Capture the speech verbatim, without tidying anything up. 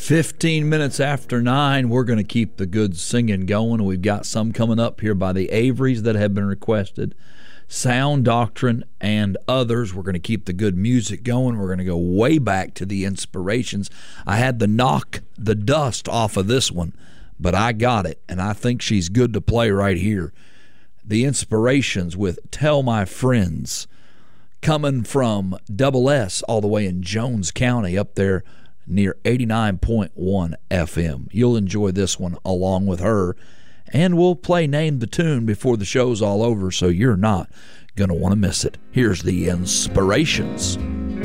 fifteen minutes after nine, we're going to keep the good singing going. We've got some coming up here by the Averys that have been requested. Sound Doctrine and others. We're going to keep the good music going. We're going to go way back to the Inspirations. I had to knock the dust off of this one, but I got it, and I think she's good to play right here. The Inspirations with Tell My Friends, coming from Double S all the way in Jones County up there near eighty-nine point one F M. You'll enjoy this one along with her. And we'll play Name the Tune before the show's all over, so you're not going to want to miss it. Here's the Inspirations.